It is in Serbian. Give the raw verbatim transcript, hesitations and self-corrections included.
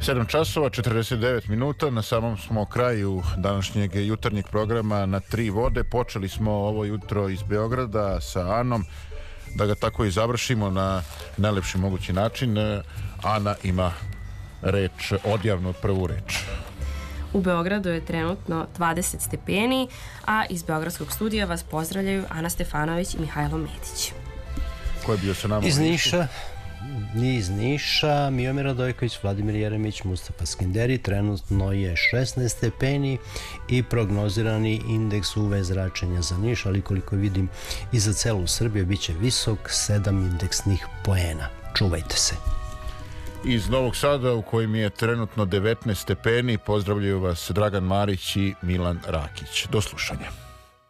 sedam časova, četrdeset devet minuta, na samom smo kraju današnjeg jutarnjeg programa Na tri vode. Počeli smo ovo jutro iz Beograda sa Anom, da ga tako i završimo na najlepši mogući način. Ana ima reč, odjavnu prvu reč. U Beogradu je trenutno dvadeset stepeni, a iz Beogradskog studija vas pozdravljaju Ana Stefanović i Mihajlo Medić. Ko je bio sa nama? Iz Niša. Iz Niša, Miomir Radojković, Vladimir Jeremić, Mustafa Skinderi. Trenutno je šesnaest stepeni i prognozirani indeks U V zračenja za Niš, ali koliko vidim i za celu Srbiju bit će visok, sedam indeksnih poena. Čuvajte se. Iz Novog Sada, u kojem je trenutno devetnaest stepeni, pozdravljaju vas Dragan Marić i Milan Rakić. Do slušanja.